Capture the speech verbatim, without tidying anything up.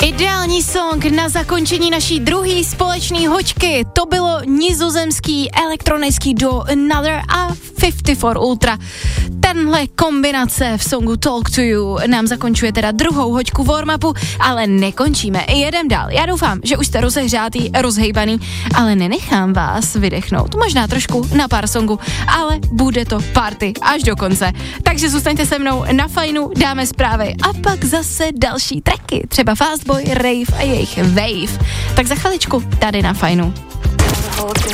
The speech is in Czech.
Ideální song na zakončení naší druhé společné hoďky. To bylo nizozemský elektronický duo Another a padesát čtyři Ultra. Tenhle kombinace v songu Talk to You nám zakončuje teda druhou hoďku warm-upu, ale nekončíme, jedem dál. Já doufám, že už jste rozehřátý, rozhejbaný, ale nenechám vás vydechnout. Možná trošku na pár songů, ale bude to party až do konce. Takže zůstaňte se mnou na Fajnu, dáme zprávy a pak zase další tracky, třeba Fastboy, Rave a jejich Wave. Tak za chviličku tady na Fajnu.